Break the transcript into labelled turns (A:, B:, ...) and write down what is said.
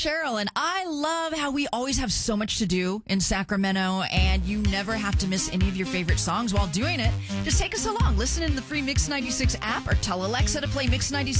A: Cheryl, and I love how we always have so much to do in Sacramento, and you never have to miss any of your favorite songs while doing it. Just take us along. Listen in the free Mix 96 app or tell Alexa to play Mix 96.